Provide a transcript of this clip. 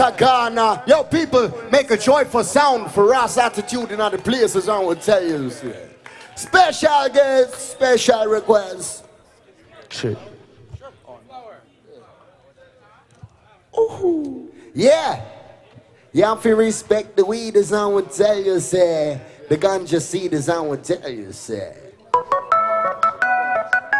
Ghana. Yo, people, make a joyful sound for Ross Attitude in other places, I will tell you. Special guests, special requests. Shit. Ooh. Yeah. Y'all feel respect the weed, as I would tell you, say. The ganja seed, as I would tell you, say.